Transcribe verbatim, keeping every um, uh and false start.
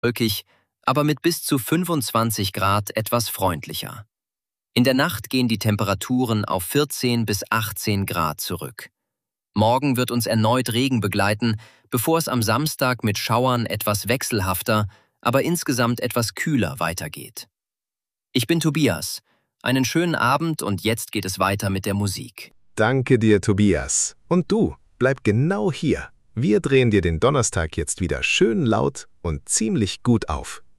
wolkig, aber mit bis zu fünfundzwanzig Grad etwas freundlicher. In der Nacht gehen die Temperaturen auf vierzehn bis achtzehn Grad zurück. Morgen wird uns erneut Regen begleiten, bevor es am Samstag mit Schauern etwas wechselhafter, aber insgesamt etwas kühler weitergeht. Ich bin Tobias. Einen schönen Abend und jetzt geht es weiter mit der Musik. Danke dir, Tobias. Und du, bleib genau hier. Wir drehen dir den Donnerstag jetzt wieder schön laut und ziemlich gut auf.